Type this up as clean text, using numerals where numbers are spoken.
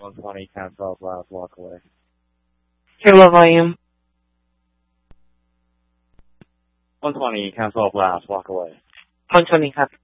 120, count 12 loud, walk away. Hello volume. 120, count 12 loud, walk away. 120 ครับ